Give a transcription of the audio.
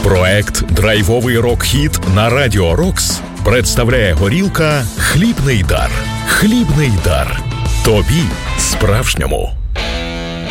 Проект «Драйвовий рок-хіт» на Радіо Рокс представляє горілка «Хлібний дар». «Хлібний дар». Тобі справжньому.